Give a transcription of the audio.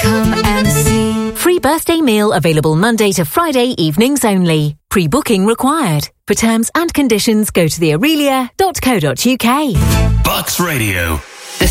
Come and see. Free birthday meal available Monday to Friday evenings only. Pre-booking required. For terms and conditions, go to theaurelia.co.uk. Bucks Radio.